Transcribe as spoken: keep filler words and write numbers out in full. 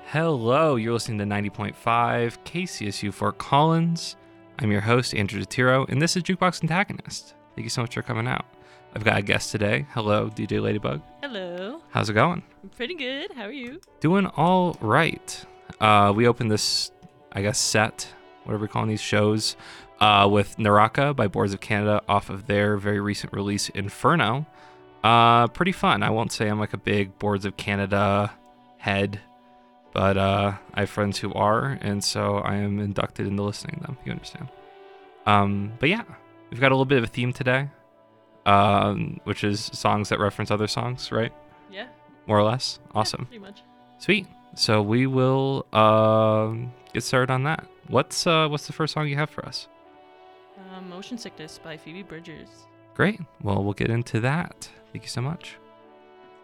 Hello, you're listening to ninety point five K C S U Fort Collins. I'm your host, Andrew DeTiro, and this is Jukebox Antagonist. Thank you so much for coming out. I've got a guest today. Hello, D J Ladybug. Hello. How's it going? Pretty good. How are you? Doing all right. Uh, we opened this, I guess, set, whatever we're calling these shows, uh, with Naraka by Boards of Canada off of their very recent release, Inferno. Uh, pretty fun. I won't say I'm like a big Boards of Canada head, but uh, I have friends who are, and so I am inducted into listening to them. You understand? Um, but yeah, we've got a little bit of a theme today, um, which is songs that reference other songs, right? Yeah. More or less. Awesome. Yeah, pretty much. Sweet. So we will um, get started on that. What's uh, what's the first song you have for us? Uh, Motion Sickness by Phoebe Bridgers. Great. Well, we'll get into that. Thank you so much.